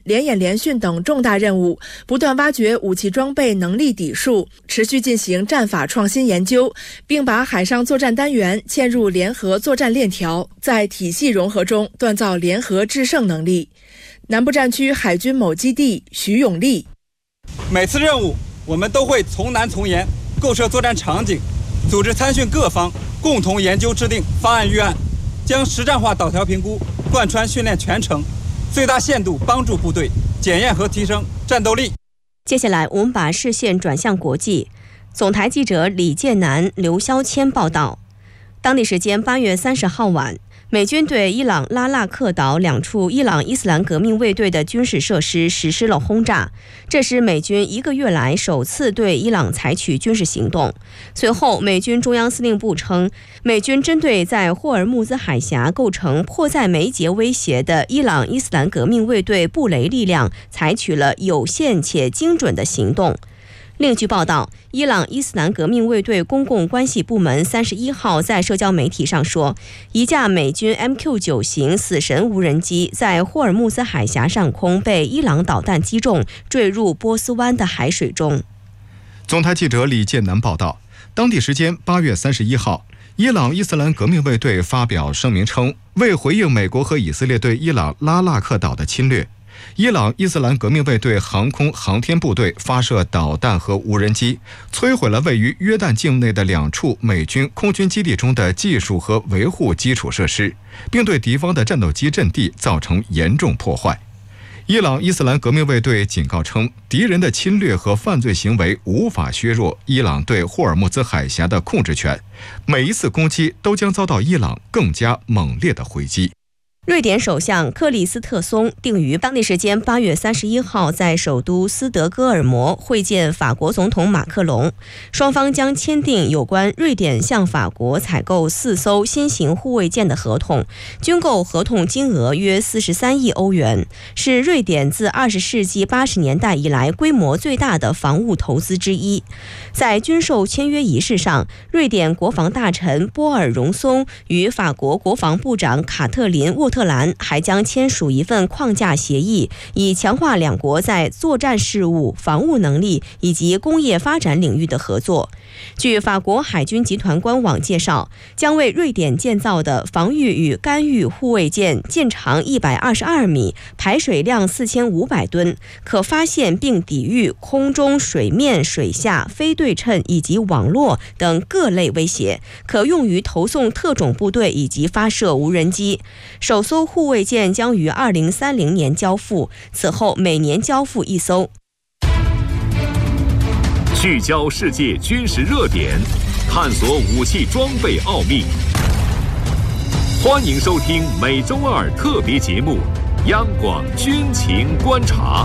联演联训等重大任务，不断挖掘武器装备能力底数，持续进行战法创新研究，并把海上作战单元嵌入联合作战链条，在体系融合中锻造联合制胜能力。南部战区海军某基地徐永利： 每次任务我们都会从难从严，构设作战场景，组织参训各方共同研究制定方案预案，将实战化导条评估贯穿训练全程，最大限度帮助部队检验和提升战斗力。 接下来我们把视线转向国际。总台记者李建南、刘肖谦报道。当地时间8月30号晚，美军对伊朗拉腊克岛2处伊朗伊斯兰革命卫队的军事设施实施了轰炸，这是美军1个月来首次对伊朗采取军事行动。随后，美军中央司令部称，美军针对在霍尔木兹海峡构成迫在眉睫威胁的伊朗伊斯兰革命卫队布雷力量采取了有限且精准的行动。另据报道，伊朗伊斯兰革命卫队公共关系部门31号在社交媒体上说，一架美军 MQ-9 型死神无人机在霍尔木兹海峡上空被伊朗导弹击中，坠入波斯湾的海水中。 总台记者李建南报道，当地时间8月31号，伊朗伊斯兰革命卫队发表声明称，为回应美国和以色列对伊朗拉腊克岛的侵略，伊朗伊斯兰革命卫队航空航天部队发射导弹和无人机，摧毁了位于约旦境内的2处美军空军基地中的技术和维护基础设施，并对敌方的战斗机阵地造成严重破坏。伊朗伊斯兰革命卫队警告称，敌人的侵略和犯罪行为无法削弱伊朗对霍尔木兹海峡的控制权，每一次攻击都将遭到伊朗更加猛烈的回击。 瑞典首相克里斯特松定于当地时间8月31号在首都斯德哥尔摩会见法国总统马克龙，双方将签订有关瑞典向法国采购4艘新型护卫舰的合同，军购合同金额约43亿欧元，是瑞典自20世纪80年代以来规模最大的防务投资之一。在军售签约仪式上，瑞典国防大臣波尔荣松与法国国防部长卡特琳沃特兰还将签署一份框架协议，以强化两国在作战事务、防务能力以及工业发展领域的合作。据法国海军集团官网介绍，将为瑞典建造的防御与干预护卫舰舰长122米，排水量4500吨，可发现并抵御空中、水面、水下、非对称以及网络等各类威胁，可用于投送特种部队以及发射无人机。首艘护卫舰将于2030年交付，此后每年交付1艘。 聚焦世界军事热点，探索武器装备奥秘。欢迎收听每周2特别节目《央广军情观察》。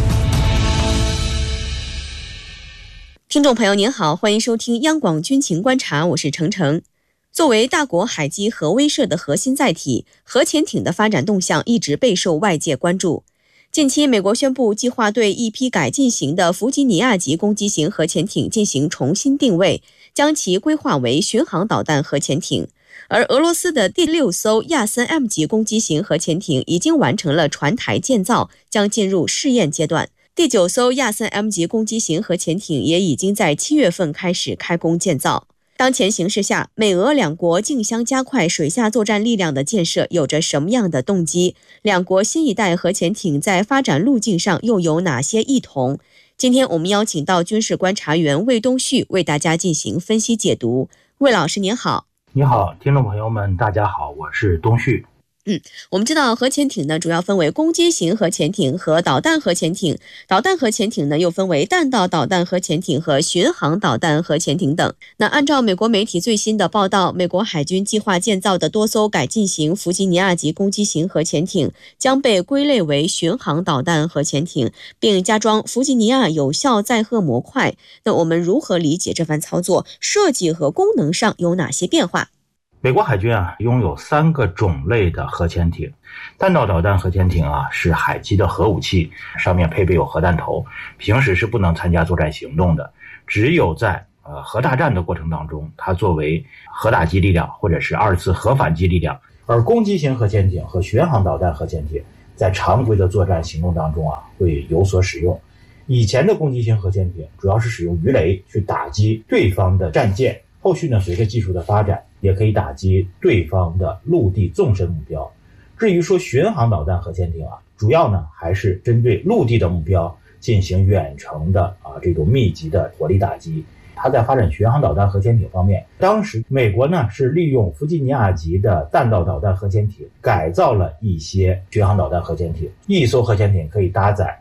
听众朋友您好，欢迎收听央广军情观察，我是程程。作为大国海基核威慑的核心载体，核潜艇的发展动向一直备受外界关注。近期，美国宣布计划对一批改进型的弗吉尼亚级攻击型核潜艇进行重新定位，将其规划为巡航导弹核潜艇。而俄罗斯的第6艘亚森 M 级攻击型核潜艇已经完成了船台建造，将进入试验阶段。第9艘亚森 M 级攻击型核潜艇也已经在7月份开始开工建造。当前形势下，美俄两国竞相加快水下作战力量的建设有着什么样的动机？两国新一代核潜艇在发展路径上又有哪些异同？今天我们邀请到军事观察员魏东旭为大家进行分析解读。魏老师您好。 你好，听众朋友们大家好，我是东旭。 我们知道核潜艇呢主要分为攻击型核潜艇和导弹核潜艇，导弹核潜艇呢又分为弹道导弹核潜艇和巡航导弹核潜艇等。那按照美国媒体最新的报道，美国海军计划建造的多艘改进型弗吉尼亚级攻击型核潜艇将被归类为巡航导弹核潜艇，并加装弗吉尼亚有效载荷模块。那我们如何理解这番操作？设计和功能上有哪些变化？ 美国海军拥有3个种类的核潜艇。弹道导弹核潜艇是海基的核武器，上面配备有核弹头，平时是不能参加作战行动的，只有在核大战的过程当中，它作为核打击力量或者是2次核反击力量。而攻击型核潜艇和巡航导弹核潜艇在常规的作战行动当中会有所使用。以前的攻击型核潜艇主要是使用鱼雷去打击对方的战舰，后续呢，随着技术的发展，也可以打击对方的陆地纵深目标。至于说巡航导弹核潜艇主要呢还是针对陆地的目标进行远程的这种密集的火力打击。它在发展巡航导弹核潜艇方面，当时美国呢是利用弗吉尼亚级的弹道导弹核潜艇改造了一些巡航导弹核潜艇，一艘核潜艇可以搭载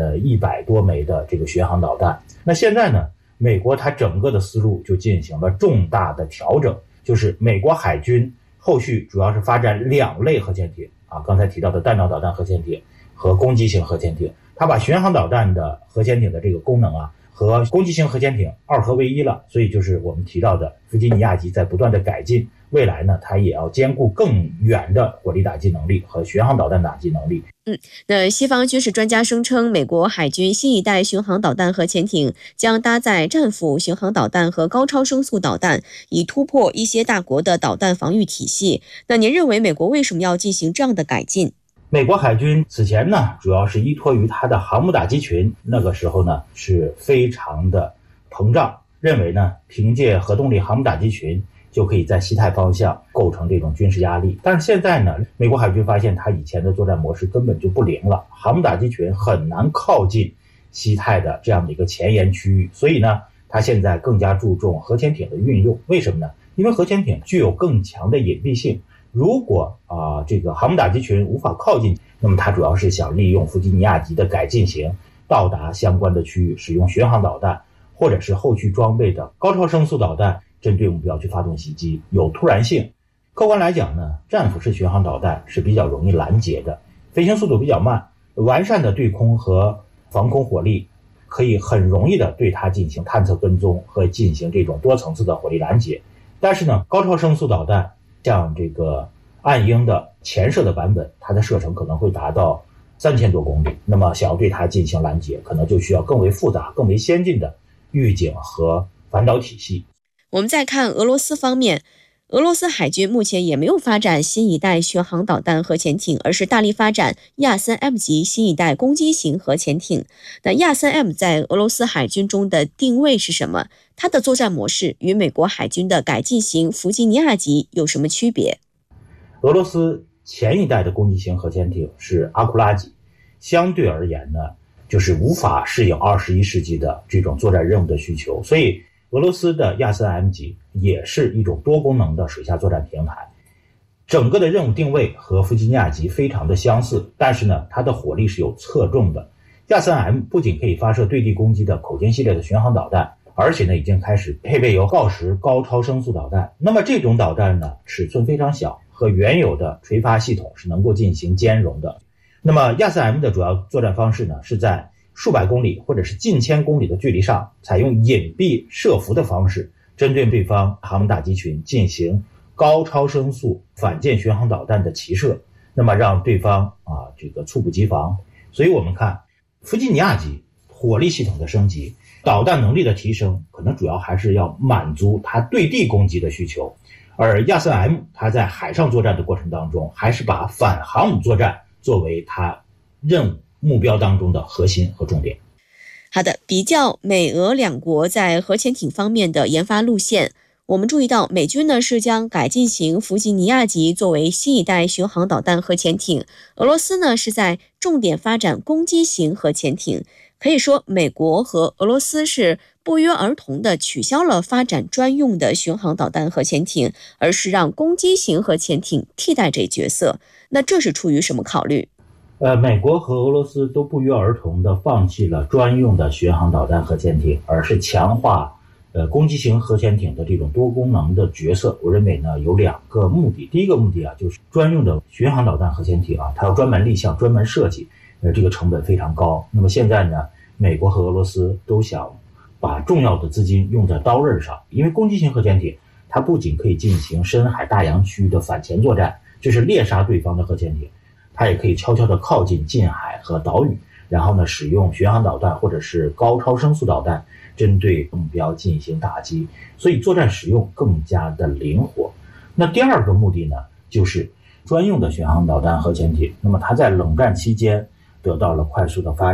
100多枚的这个巡航导弹。那现在呢，美国它整个的思路就进行了重大的调整，就是美国海军后续主要是发展2类核潜艇刚才提到的弹道导弹核潜艇和攻击型核潜艇，它把巡航导弹的核潜艇的这个功能和攻击型核潜艇2合为一了，所以就是我们提到的弗吉尼亚级在不断的改进，未来呢，它也要兼顾更远的火力打击能力和巡航导弹打击能力。 那西方军事专家声称，美国海军新一代巡航导弹核潜艇将搭载战斧巡航导弹和高超声速导弹，以突破一些大国的导弹防御体系。那您认为美国为什么要进行这样的改进？ 美国海军此前呢，主要是依托于它的航母打击群，那个时候呢是非常的膨胀，认为呢凭借核动力航母打击群就可以在西太方向构成这种军事压力。但是现在呢，美国海军发现它以前的作战模式根本就不灵了，航母打击群很难靠近西太的这样的一个前沿区域，所以呢，它现在更加注重核潜艇的运用。为什么呢？因为核潜艇具有更强的隐蔽性。如果这个航母打击群无法靠近，那么它主要是想利用弗吉尼亚级的改进型到达相关的区域，使用巡航导弹或者是后续装备的高超声速导弹针对目标去发动袭击，有突然性。客观来讲呢，战斧式巡航导弹是比较容易拦截的，飞行速度比较慢，完善的对空和防空火力可以很容易的对它进行探测跟踪和进行这种多层次的火力拦截。但是呢，高超声速导弹像这个暗鹰的前射的版本，它的射程可能会达到3000多公里，那么想要对它进行拦截，可能就需要更为复杂、更为先进的预警和反导体系。 我们再看俄罗斯方面，俄罗斯海军目前也没有发展新一代巡航导弹核潜艇，而是大力发展亚森 M 级新一代攻击型核潜艇。那亚森 M 在俄罗斯海军中的定位是什么？它的作战模式与美国海军的改进型弗吉尼亚级有什么区别？ 俄罗斯前一代的攻击型核潜艇是阿库拉级，相对而言呢，就是无法适应21世纪的这种作战任务的需求，所以俄罗斯的亚森 M 级也是一种多功能的水下作战平台，整个的任务定位和弗吉尼亚级非常的相似，但是呢，它的火力是有侧重的。亚森 M 不仅可以发射对地攻击的口径系列的巡航导弹，而且呢，已经开始配备有锆石高超声速导弹。那么这种导弹呢，尺寸非常小，和原有的垂发系统是能够进行兼容的。那么亚森 M 的主要作战方式呢，是在数百公里或者是近千公里的距离上，采用隐蔽设伏的方式，针对对方航母打击群进行高超声速反舰巡航导弹的齐射，那么让对方这个猝不及防。所以我们看弗吉尼亚级火力系统的升级，导弹能力的提升，可能主要还是要满足它对地攻击的需求。而亚森 M 它在海上作战的过程当中，还是把反航母作战作为它任务目标当中的核心和重点。 好的，比较美俄两国在核潜艇方面的研发路线，我们注意到美军呢是将改进型弗吉尼亚级作为新一代巡航导弹核潜艇，俄罗斯呢是在重点发展攻击型核潜艇。可以说，美国和俄罗斯是不约而同地取消了发展专用的巡航导弹核潜艇，而是让攻击型核潜艇替代这角色。那这是出于什么考虑？ 美国和俄罗斯都不约而同地放弃了专用的巡航导弹核潜艇，而是强化攻击型核潜艇的这种多功能的角色。我认为呢有2个目的。第一个目的就是专用的巡航导弹核潜艇它要专门立项、专门设计，这个成本非常高。那么现在呢，美国和俄罗斯都想把重要的资金用在刀刃上，因为攻击型核潜艇它不仅可以进行深海大洋区域的反潜作战，就是猎杀对方的核潜艇，它也可以悄悄地靠近近海和岛屿，然后呢使用巡航导弹或者是高超声速导弹针对目标进行打击，所以作战使用更加的灵活。那第二个目的呢，就是专用的巡航导弹核潜艇。那么它在冷战期间得到了快速的发展。